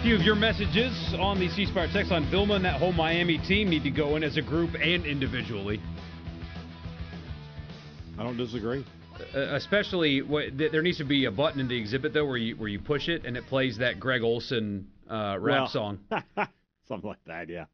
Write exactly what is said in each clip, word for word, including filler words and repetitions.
few of your messages on the C Spire text line. Vilma and that whole Miami team need to go in as a group and individually. I don't disagree. Uh, especially, what, th- there needs to be a button in the exhibit, though, where you where you push it and it plays that Greg Olson uh, rap well, song. Something like that, yeah.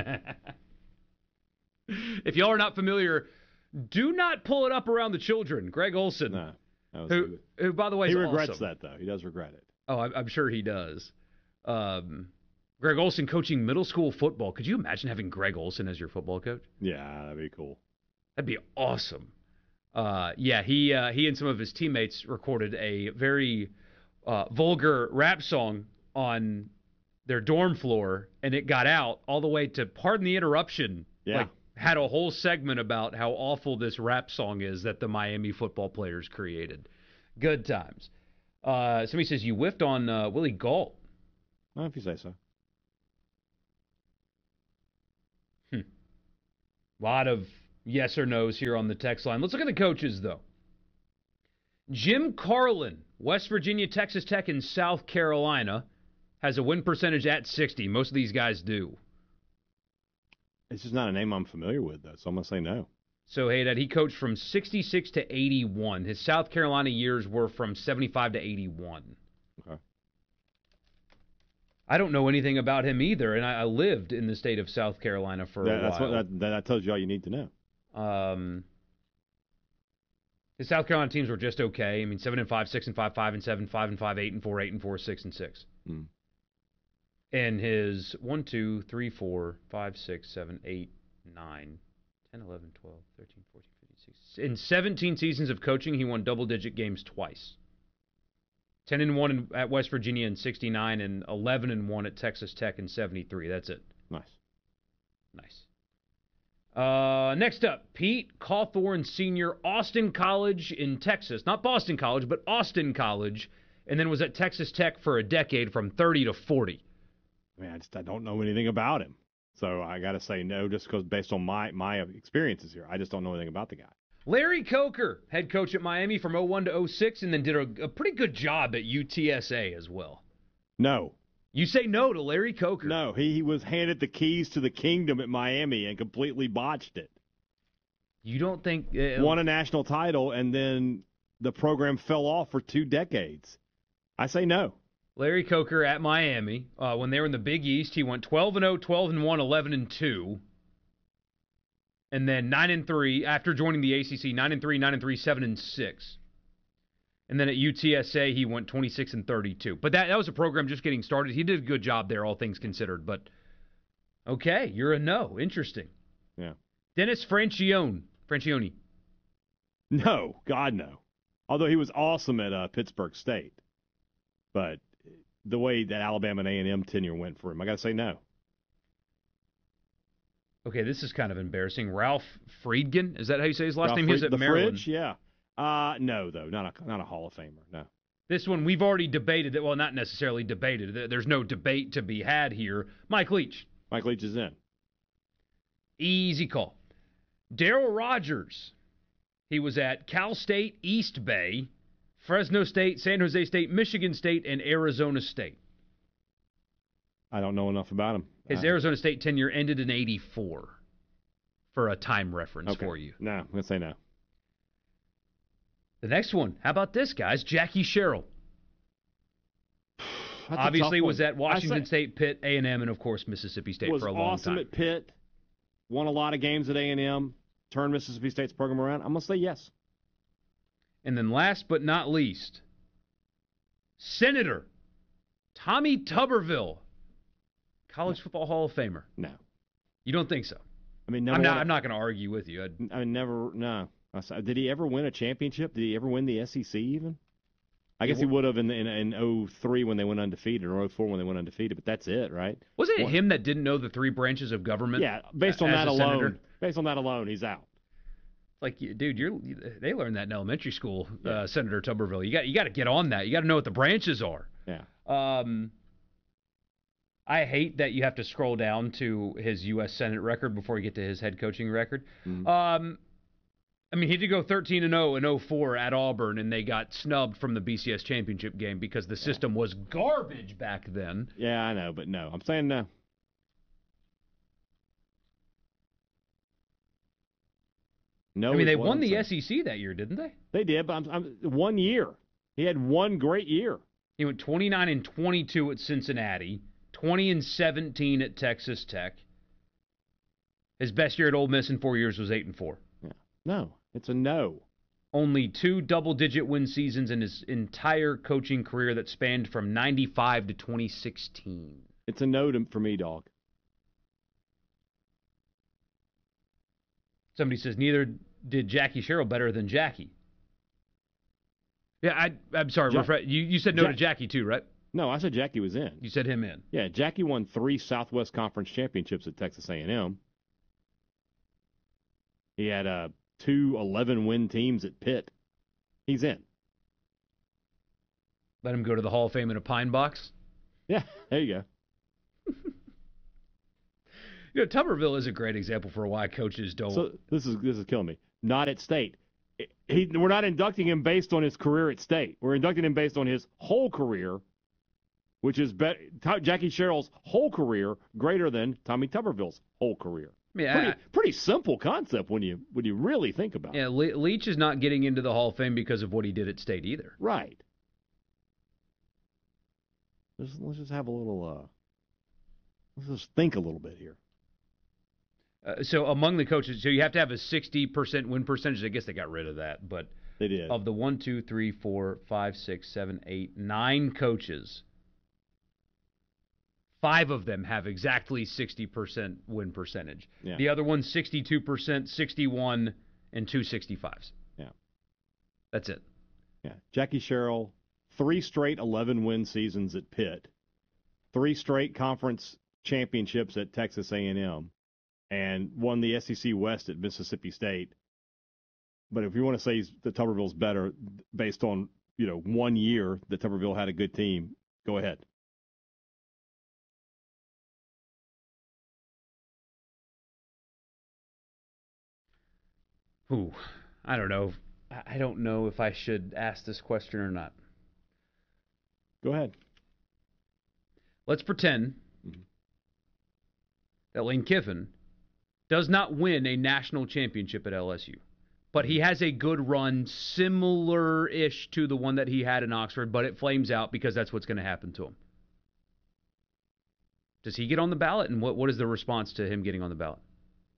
If y'all are not familiar, do not pull it up around the children. Greg Olson, No. who, who, by the way, he is regrets awesome. that, though. He does regret it. Oh, I'm, I'm sure he does. Um, Greg Olson coaching middle school football. Could you imagine having Greg Olson as your football coach? Yeah, that'd be cool. That'd be awesome. Uh, yeah, he uh, he and some of his teammates recorded a very uh, vulgar rap song on their dorm floor, and it got out all the way to, pardon the interruption, Yeah. like had a whole segment about how awful this rap song is that the Miami football players created. Good times. Uh, somebody says you whiffed on uh, Willie Gault. Well, if you say so. Hmm. Lot of yes or no's here on the text line. Let's look at the coaches, though. Jim Carlin, West Virginia, Texas Tech, and South Carolina, has a win percentage at sixty. Most of these guys do. It's just not a name I'm familiar with, though, so I'm going to say no. So, hey, Dad, he coached from sixty-six to eighty-one. His South Carolina years were from seventy-five to eighty-one. Okay. I don't know anything about him either, and I, I lived in the state of South Carolina for That, a that's while. what, that, that tells you all you need to know. Um, his South Carolina teams were just okay. I mean, seven and five, six and five, five and seven, five and five, eight and four, eight and four, six and six. Mm. And his one, two, three, four, five, six, seven, eight, nine, ten, eleven, twelve, thirteen, fourteen, fifteen, sixteen. In seventeen seasons of coaching, he won double-digit games twice. ten and one in, at West Virginia in sixty-nine, and eleven and one at Texas Tech in seventy-three. That's it. Nice. Nice. Uh, next up, Pete Cawthorn Senior, Austin College in Texas. Not Boston College, but Austin College. And then was at Texas Tech for a decade from thirty to forty. I mean, I just I don't know anything about him. So I got to say no just because based on my, my experiences here. I just don't know anything about the guy. Larry Coker, head coach at Miami from oh one to oh six, and then did a, a pretty good job at U T S A as well. No. You say no to Larry Coker. No, he, he was handed the keys to the kingdom at Miami and completely botched it. You don't think... Uh, Won a national title, and then the program fell off for two decades. I say no. Larry Coker at Miami, uh, when they were in the Big East, he went twelve and oh, twelve and one, eleven and two. And then nine and three after joining the A C C, nine and three, nine and three, seven and six. And then at U T S A, he went twenty-six and thirty-two. But that, that was a program just getting started. He did a good job there, all things considered. But, okay, you're a no. Interesting. Yeah. Dennis Francione. Francione. No, God, no. Although he was awesome at uh, Pittsburgh State. But the way that Alabama and A and M tenure went for him, I got to say no. Okay, this is kind of embarrassing. Ralph Friedgen, is that how you say his last Ralph name? He was Fried- at the Maryland. Fridge, yeah. Uh, no, though, not a not a Hall of Famer. No. This one we've already debated. Well, not necessarily debated. There's no debate to be had here. Mike Leach. Mike Leach is in. Easy call. Darryl Rogers. He was at Cal State, East Bay, Fresno State, San Jose State, Michigan State, and Arizona State. I don't know enough about him. His uh, Arizona State tenure ended in eighty-four, for a time reference okay. for you. No, I'm going to say no. The next one, how about this, guys? Jackie Sherrill. That's a Obviously tough was one. at Washington I say, State, Pitt, A and M, and, of course, Mississippi State was for a long awesome time. at Pitt, won a lot of games at A and M, turned Mississippi State's program around. I'm going to say yes. And then last but not least, Senator Tommy Tuberville, College Football Hall of Famer. No. You don't think so? I mean, never I'm not, won a- I'm not going to argue with you. I'd, I mean, never, no. I saw- Did he ever win a championship? Did he ever win the S E C even? I guess he would have in in, in oh three when they went undefeated, or oh four when they went undefeated, but that's it, right? wasn't it What- him that didn't know the three branches of government? Yeah, based on as that a alone, senator? based on that alone, he's out. Like, dude, you're they learned that in elementary school, Yeah. uh, Senator Tuberville. You got you got to get on that. You got to know what the branches are. Yeah. Um, I hate that you have to scroll down to his U S Senate record before you get to his head coaching record. Mhm. Um, I mean, he did go thirteen and oh in oh four at Auburn, and they got snubbed from the B C S championship game because the system yeah. was garbage back then. Yeah, I know, but no. I'm saying no. No. I mean, they won the saying. S E C that year, didn't they? They did, but I'm, I'm, one year. He had one great year. He went twenty-nine and twenty-two at Cincinnati, twenty and seventeen at Texas Tech. His best year at Ole Miss in four years was eight and four. Yeah. No, it's a no. Only two double-digit win seasons in his entire coaching career that spanned from ninety-five to twenty sixteen. It's a no to, for me, dog. Somebody says neither did Jackie Sherrill better than Jackie. Yeah, I, I'm sorry. Ja- refre- you, you said no ja- to Jackie too, right? No, I said Jackie was in. You said him in. Yeah, Jackie won three Southwest Conference championships at Texas A and M. He had uh, two eleven-win teams at Pitt. He's in. Let him go to the Hall of Fame in a pine box? Yeah, there you go. You know, Tuberville is a great example for why coaches don't. So this is this is killing me. Not at State. He, we're not inducting him based on his career at State. We're inducting him based on his whole career, which is be, Jackie Sherrill's whole career greater than Tommy Tuberville's whole career. Yeah, pretty, pretty simple concept when you when you really think about yeah, it. Yeah, Le- Leach is not getting into the Hall of Fame because of what he did at State either. Right. Let's let's just have a little. Uh, let's just think a little bit here. Uh, so among the coaches, so you have to have a sixty percent win percentage. I guess they got rid of that, but they did. Of the one, two, three, four, five, six, seven, eight, nine coaches, five of them have exactly sixty percent win percentage. Yeah. The other one's sixty-two percent, sixty-one, and two sixty-fives. Yeah. That's it. Yeah. Jackie Sherrill, three straight eleven-win seasons at Pitt, three straight conference championships at Texas A and M, and won the S E C West at Mississippi State. But if you want to say that Tuberville's better based on, you know, one year that Tuberville had a good team, go ahead. Ooh, I don't know. I don't know if I should ask this question or not. Go ahead. Let's pretend mm-hmm. that Lane Kiffin does not win a national championship at L S U, but he has a good run similar-ish to the one that he had in Oxford, but it flames out because that's what's going to happen to him. Does he get on the ballot, and what, what is the response to him getting on the ballot?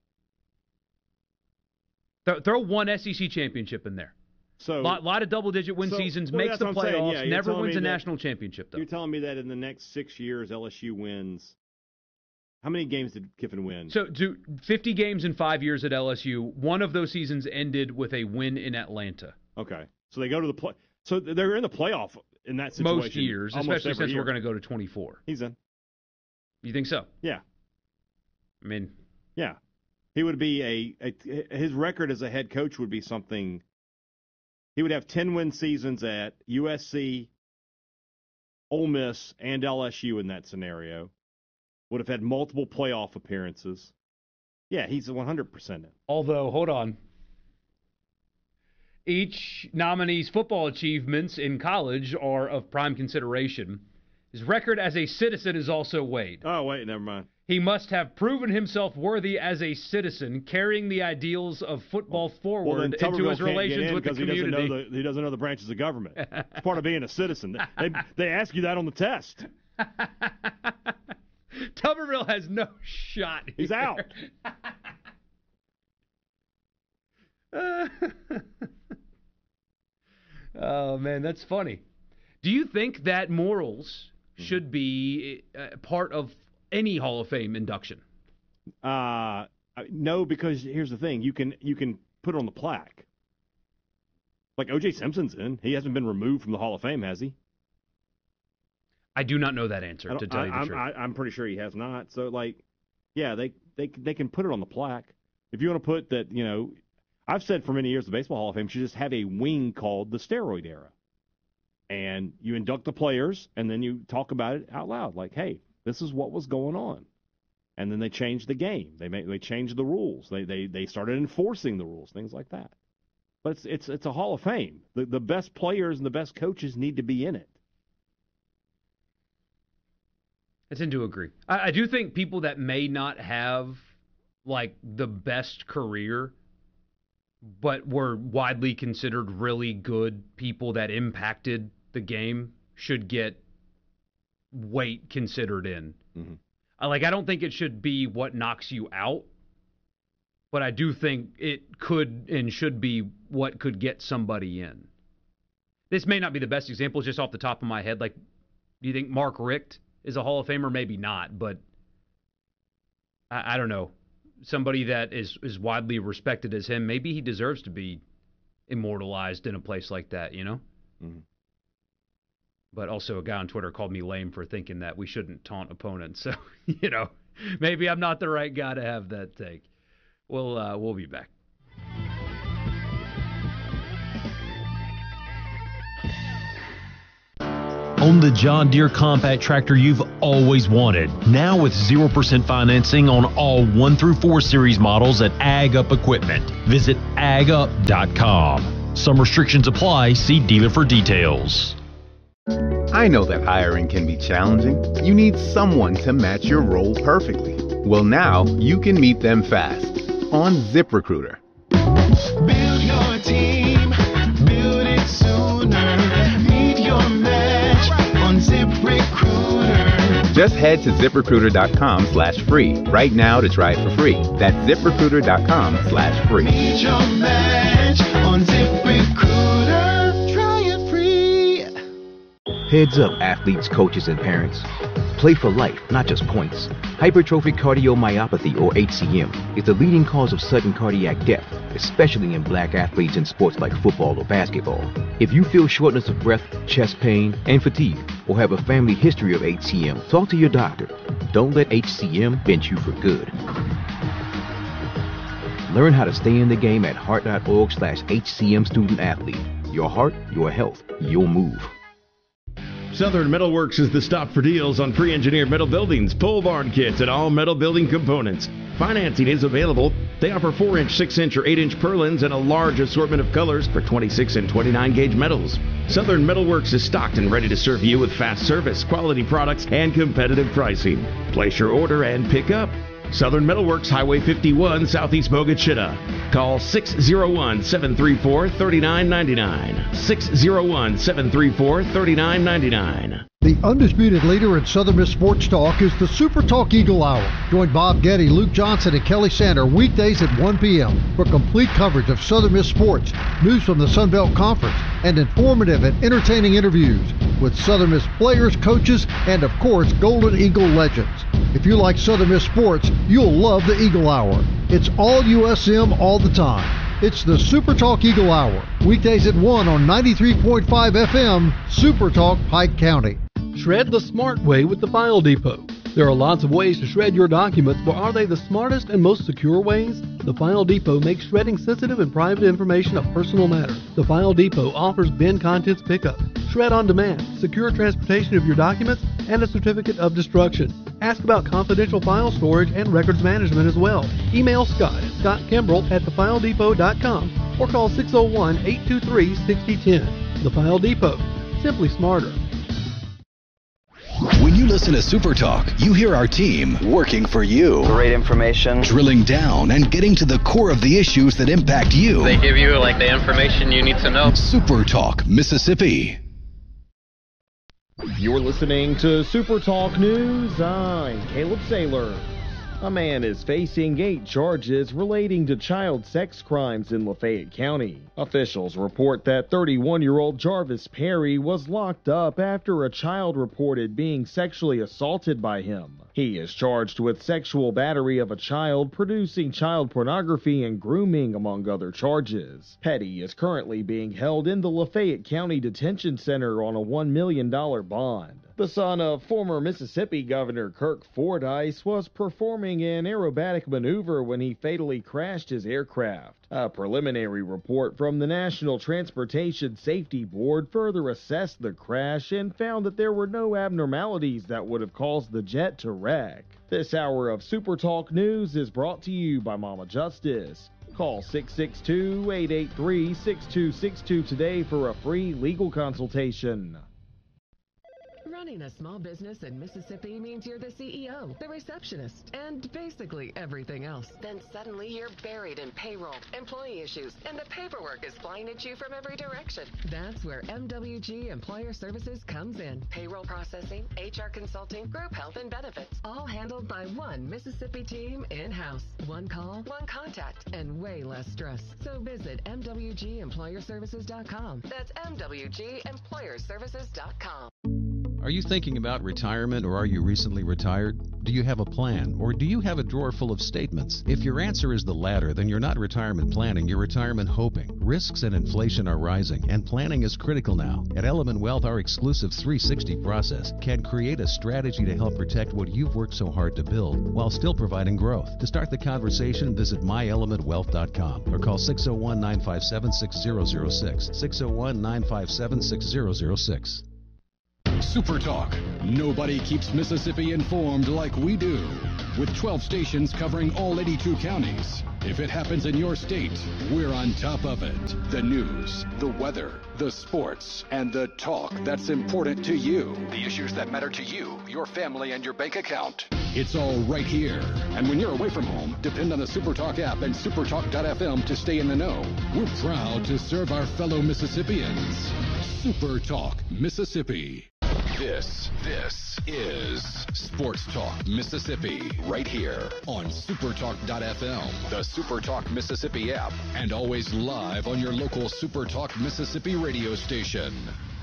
Th- throw one S E C championship in there. So, lot, lot of double-digit win so, seasons, well, makes the playoffs, yeah, never wins a that, national championship, though. You're telling me that in the next six years, L S U wins. How many games did Kiffin win? So, do fifty games in five years at L S U. One of those seasons ended with a win in Atlanta. Okay, so they go to the play. So they're in the playoff in that situation. Most years, especially since year. We're going to go to twenty-four. He's in. You think so? Yeah. I mean, yeah, he would be a, a his record as a head coach would be something. He would have ten win seasons at U S C, Ole Miss, and L S U in that scenario. Would have had multiple playoff appearances. Yeah, he's one hundred percent in. Although, hold on. Each nominee's football achievements in college are of prime consideration. His record as a citizen is also weighed. Oh, wait, never mind. He must have proven himself worthy as a citizen, carrying the ideals of football forward well, into his relations with the community. He doesn't, know the, he doesn't know the branches of government. It's part of being a citizen. They, they ask you that on the test. Tuberville has no shot here. He's out. Oh, man, that's funny. Do you think that morals should be uh, part of any Hall of Fame induction? Uh, no, because here's the thing. You can you can put it on the plaque. Like O J Simpson's in. He hasn't been removed from the Hall of Fame, has he? I do not know that answer, to tell you the I'm, truth. I, I'm pretty sure he has not. So, like, yeah, they, they they can put it on the plaque. If you want to put that, you know, I've said for many years the Baseball Hall of Fame should just have a wing called the steroid era. And you induct the players, and then you talk about it out loud. Like, hey, this is what was going on. And then they changed the game. They made, they changed the rules. They, they they started enforcing the rules, things like that. But it's it's it's a Hall of Fame. The the best players and the best coaches need to be in it. I tend to agree. I, I do think people that may not have like the best career, but were widely considered really good people that impacted the game, should get weight considered in. Mm-hmm. I, like I don't think it should be what knocks you out, but I do think it could and should be what could get somebody in. This may not be the best example, just off the top of my head. Like, do you think Mark Richt is a Hall of Famer? Maybe not, but I, I don't know. Somebody that is, is widely respected as him, maybe he deserves to be immortalized in a place like that, you know? Mm-hmm. But also a guy on Twitter called me lame for thinking that we shouldn't taunt opponents. So, you know, maybe I'm not the right guy to have that take. We'll, uh, we'll be back. Own the John Deere compact tractor you've always wanted. Now with zero percent financing on all one through four series models at Ag Up Equipment. Visit ag up dot com. Some restrictions apply. See dealer for details. I know that hiring can be challenging. You need someone to match your role perfectly. Well, now you can meet them fast on ZipRecruiter. Build your team, build it sooner. Meet your match on ZipRecruiter. Just head to ZipRecruiter.com slash free right now to try it for free. That's ZipRecruiter.com slash free. Meet your match on ZipRecruiter. Try it free. Heads up, athletes, coaches, and parents. Play for life, not just points. Hypertrophic cardiomyopathy, or H C M, is the leading cause of sudden cardiac death, especially in black athletes in sports like football or basketball. If you feel shortness of breath, chest pain, and fatigue, or have a family history of H C M, talk to your doctor. Don't let H C M bench you for good. Learn how to stay in the game at heart.org slash HCM student athlete. Your heart, your health, your move. Southern Metal Works is the stop for deals on pre-engineered metal buildings, pole barn kits, and all metal building components. Financing is available. They offer four inch, six inch, or eight inch purlins and a large assortment of colors for twenty-six and twenty-nine gauge metals. Southern Metal Works is stocked and ready to serve you with fast service, quality products, and competitive pricing. Place your order and pick up. Southern Metal Works, Highway fifty-one, Southeast Mogachitta. Call six oh one, seven three four, three nine nine nine. six oh one, seven three four, three nine nine nine. The undisputed leader in Southern Miss Sports Talk is the Super Talk Eagle Hour. Join Bob Getty, Luke Johnson, and Kelly Sander weekdays at one p.m. for complete coverage of Southern Miss sports, news from the Sun Belt Conference, and informative and entertaining interviews with Southern Miss players, coaches, and, of course, Golden Eagle legends. If you like Southern Miss sports, you'll love the Eagle Hour. It's all U S M all the time. It's the Super Talk Eagle Hour, weekdays at one on ninety-three point five F M, Super Talk Pike County. Shred the smart way with the File Depot. There are lots of ways to shred your documents, but are they the smartest and most secure ways? The File Depot makes shredding sensitive and private information a personal matter. The File Depot offers bin contents pickup, shred on demand, secure transportation of your documents, and a certificate of destruction. Ask about confidential file storage and records management as well. Email Scott at scott kimbrell at the file depot dot com or call six oh one, eight two three, six oh one oh. The File Depot. Simply smarter. When you listen to Super Talk, you hear our team working for you. Great information. Drilling down and getting to the core of the issues that impact you. They give you like the information you need to know. Super Talk, Mississippi. You're listening to Super Talk News. I'm Caleb Saylor. A man is facing eight charges relating to child sex crimes in Lafayette County. Officials report that thirty-one-year-old Jarvis Perry was locked up after a child reported being sexually assaulted by him. He is charged with sexual battery of a child, producing child pornography, and grooming, among other charges. Petty is currently being held in the Lafayette County Detention Center on a one million dollars bond. The son of former Mississippi Governor Kirk Fordyce was performing an aerobatic maneuver when he fatally crashed his aircraft. A preliminary report from the National Transportation Safety Board further assessed the crash and found that there were no abnormalities that would have caused the jet to wreck. This hour of Super Talk News is brought to you by Mama Justice. Call six six two, eight eight three, six two six two today for a free legal consultation. Running a small business in Mississippi means you're the C E O, the receptionist, and basically everything else. Then suddenly you're buried in payroll, employee issues, and the paperwork is flying at you from every direction. That's where M W G Employer Services comes in. Payroll processing, H R consulting, group health and benefits, all handled by one Mississippi team in-house. One call, one contact, and way less stress. So visit M W G employer services dot com. That's M W G employer services dot com. Are you thinking about retirement, or are you recently retired? Do you have a plan, or do you have a drawer full of statements? If your answer is the latter, then you're not retirement planning, you're retirement hoping. Risks and inflation are rising, and planning is critical now. At Element Wealth, our exclusive three sixty process can create a strategy to help protect what you've worked so hard to build while still providing growth. To start the conversation, visit my element wealth dot com or call six oh one, nine five seven, six oh oh six, six oh one, nine five seven, six oh oh six. Super Talk. Nobody keeps Mississippi informed like we do. With twelve stations covering all eighty-two counties. If it happens in your state, we're on top of it. The news, the weather, the sports, and the talk that's important to you. The issues that matter to you, your family, and your bank account. It's all right here. And when you're away from home, depend on the Super Talk app and supertalk dot f m to stay in the know. We're proud to serve our fellow Mississippians. Super Talk Mississippi. This, this is Sports Talk Mississippi, right here on supertalk dot f m, the SuperTalk Mississippi app, and always live on your local SuperTalk Mississippi radio station.